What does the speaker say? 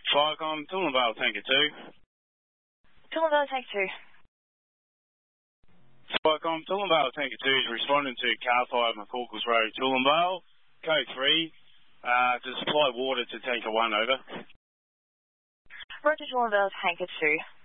Firecom, Toowoomba Tanker 2. Toowoomba Tank 2. Firecom, Toowoomba Tanker 2 is responding to car fire McCorkles Road, Toowoomba, code 3, to supply water to Tanker 1, over. Roger, Toowoomba Tanker 2.